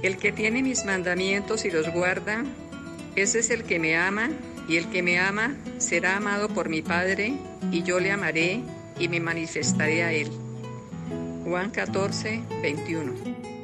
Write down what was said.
El que tiene mis mandamientos y los guarda, ese es el que me ama, y el que me ama será amado por mi Padre, y yo le amaré y me manifestaré a él. Juan 14, 21.